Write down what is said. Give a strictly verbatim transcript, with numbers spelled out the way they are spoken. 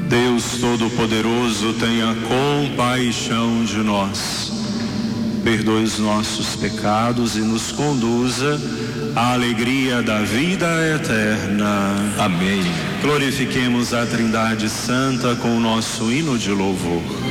Deus Todo-Poderoso, tenha compaixão de nós, perdoe os nossos pecados e nos conduza à alegria da vida eterna. Amém. Glorifiquemos a Trindade Santa com o nosso hino de louvor.